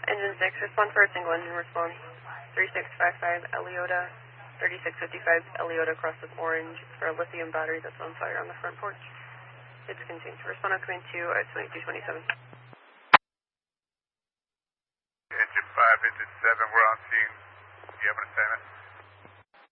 Engine 6, respond for a single engine response. 3655 Eliota, 3655 Eliota crosses Orange for a lithium battery that's on fire on the front porch. It's contained. Respond on command 2 at 2227. Engine 5, engine 7, we're on scene. Do you have an assignment?